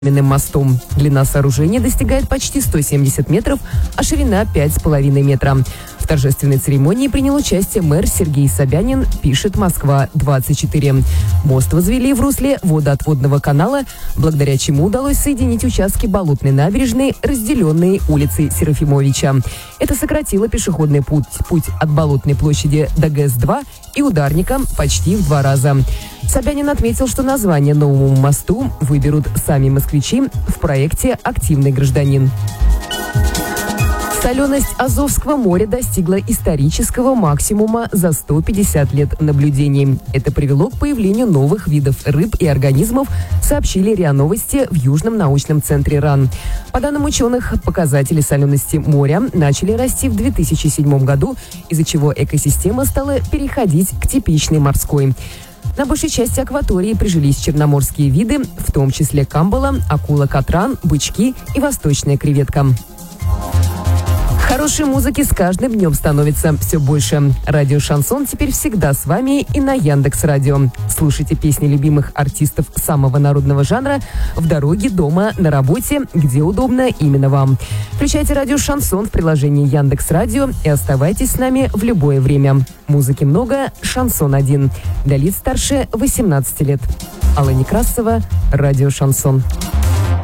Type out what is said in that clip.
мостом. Длина сооружения достигает почти 170 метров, а ширина 5,5 метра. В торжественной церемонии принял участие мэр Сергей Собянин, пишет Москва-24. Мост возвели в русле водоотводного канала, благодаря чему удалось соединить участки Болотной набережной, разделенные улицей Серафимовича. Это сократило пешеходный путь от Болотной площади до ГЭС-2 и Ударника почти в 2 раза. Собянин отметил, что название новому мосту выберут сами москвичи в проекте «Активный гражданин». Соленость Азовского моря достигла исторического максимума за 150 лет наблюдений. Это привело к появлению новых видов рыб и организмов, сообщили РИА Новости в Южном научном центре РАН. По данным ученых, показатели солености моря начали расти в 2007 году, из-за чего экосистема стала переходить к типичной морской. На большей части акватории прижились черноморские виды, в том числе камбала, акула-катран, бычки и восточная креветка. Хорошей музыки с каждым днем становится все больше. Радио «Шансон» теперь всегда с вами и на Яндекс.Радио. Слушайте песни любимых артистов самого народного жанра в дороге, дома, на работе, где удобно именно вам. Включайте радио «Шансон» в приложении Яндекс.Радио и оставайтесь с нами в любое время. Музыки много, «Шансон 1». Для лиц старше 18 лет. Алла Некрасова, радио «Шансон».